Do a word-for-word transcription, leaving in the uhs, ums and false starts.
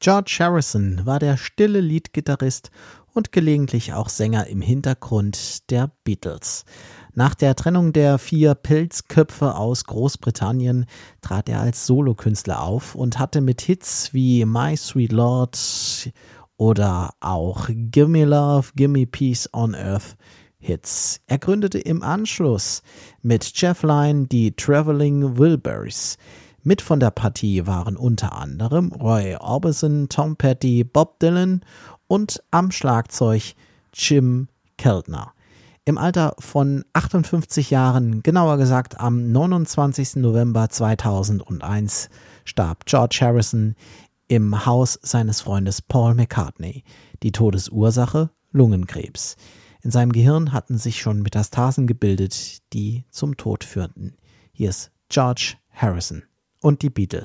George Harrison war der stille Leadgitarrist und gelegentlich auch Sänger im Hintergrund der Beatles. Nach der Trennung der vier Pilzköpfe aus Großbritannien trat er als Solokünstler auf und hatte mit Hits wie My Sweet Lord oder auch Gimme Love, Gimme Peace on Earth Hits. Er gründete im Anschluss mit Jeff Lynne die Traveling Wilburys. Mit von der Partie waren unter anderem Roy Orbison, Tom Petty, Bob Dylan und am Schlagzeug Jim Keltner. Im Alter von achtundfünfzig Jahren, genauer gesagt am neunundzwanzigsten November zweitausendeins, starb George Harrison im Haus seines Freundes Paul McCartney. Die Todesursache Lungenkrebs. In seinem Gehirn hatten sich schon Metastasen gebildet, die zum Tod führten. Hier ist George Harrison und die Beatles.